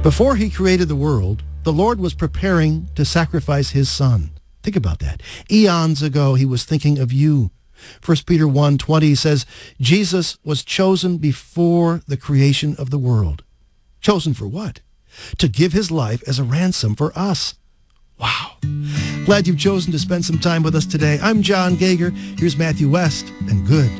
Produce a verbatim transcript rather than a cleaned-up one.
Before he created the world, the Lord was preparing to sacrifice his son. Think about that. Eons ago, he was thinking of you. First Peter one twenty says, Jesus was chosen before the creation of the world. Chosen for what? To give his life as a ransom for us. Wow. Glad you've chosen to spend some time with us today. I'm John Gager. Here's Matthew West, and good